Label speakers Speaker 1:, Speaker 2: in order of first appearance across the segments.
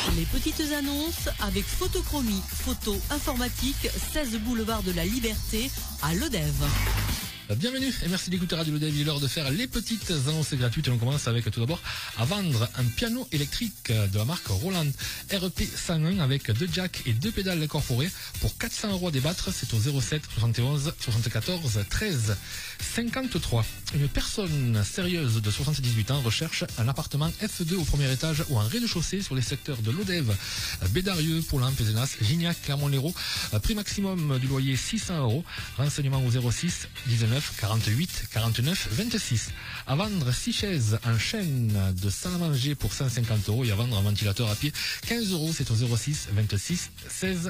Speaker 1: Les petites annonces avec Photochromie, photo informatique, 16 boulevard de la Liberté à Lodève.
Speaker 2: Bienvenue et merci d'écouter Radio Lodève. Il est l'heure de faire les petites annonces gratuites. On commence avec tout d'abord à vendre un piano électrique de la marque Roland RP 101 avec 2 jacks et 2 pédales incorporées pour 400 € à débattre. C'est au 07 71 74 13 53. Une personne sérieuse de 78 ans recherche un appartement F2 au premier étage ou un rez-de-chaussée sur les secteurs de Lodève, Bédarieux, Poulain, Pézenas, Gignac, Clermont-Lérault. Prix maximum du loyer 600 €. Renseignements au 06 19 48 49 26. À vendre 6 chaises en chêne de salle à manger pour 150 € et à vendre un ventilateur à pied 15 €. C'est au 06 26 16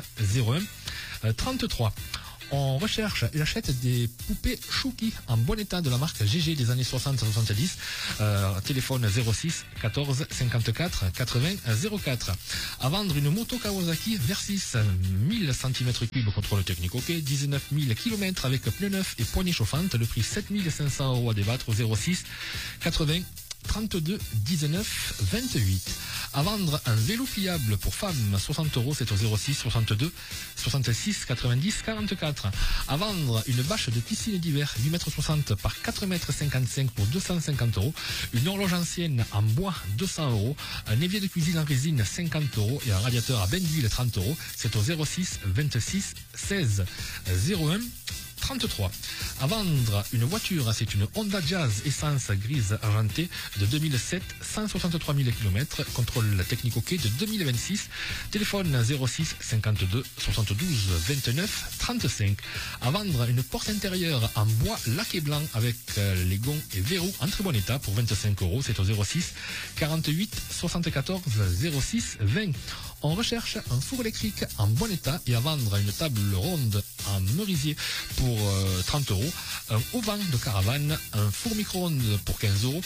Speaker 2: 01 33. On recherche et achète des poupées Chouki en bon état de la marque GG des années 60-70. Téléphone 06 14 54 80 04. À vendre une moto Kawasaki Versys 1000 cm3 contrôle technique OK, 19 000 km avec pneus neufs et poignées chauffantes. Le prix 7 500 € à débattre au 06 80 32 19 28. À vendre un vélo pliable pour femmes 60 €, c'est au 06 62 66 90 44. À vendre une bâche de piscine d'hiver 8,60 m par 4,55 m pour 250 €. Une horloge ancienne en bois 200 €. Un évier de cuisine en résine 50 € et un radiateur à bain d'huile 30 €. C'est au 06 26 16 01 33. À vendre une voiture, c'est une Honda Jazz essence grise argentée de 2007, 163 000 km, contrôle technique OK de 2026, téléphone 06 52 72 29 35. À vendre une porte intérieure en bois laqué blanc avec les gonds et verrous en très bon état pour 25 €, c'est au 06 48 74 06 20. On recherche un four électrique en bon état et à vendre une table ronde en merisier pour 30 €, un auvent de caravane, un four micro-ondes pour 15 €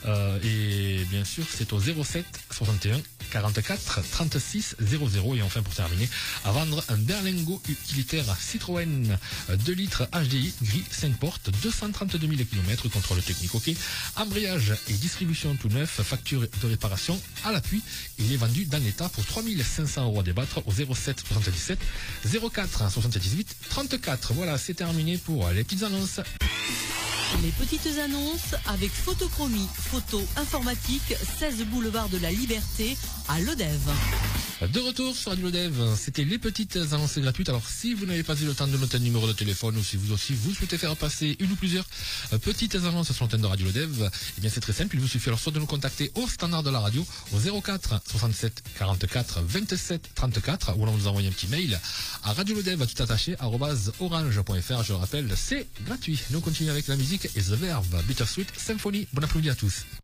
Speaker 2: et bien sûr c'est au 07 61 44 36 00. Et enfin pour terminer, à vendre un berlingot utilitaire Citroën 2 litres HDI gris 5 portes, 232 000 km, contrôle technique OK, embrayage et distribution tout neuf, facture de réparation à l'appui. Il est vendu dans l'état pour 3 500 € à débattre au 07 77 04 78 34. Voilà, c'est terminé pour les petites annonces.
Speaker 1: Les petites annonces avec Photochromie, photo informatique, 16 boulevard de la Liberté à Lodève.
Speaker 2: De retour sur Radio Lodève, c'était les petites annonces gratuites. Alors si vous n'avez pas eu le temps de noter le numéro de téléphone ou si vous aussi vous souhaitez faire passer une ou plusieurs petites annonces sur l'antenne de Radio Lodève, eh bien c'est très simple, il vous suffit alors soit de nous contacter au standard de la radio au 04 67 44 27 34 ou alors nous envoyer un petit mail à radiolodève tout attaché @orange.fr. Je rappelle, c'est gratuit. Nous continuons avec la musique et The Verve Bittersweet Symphony. Bon après-midi à tous.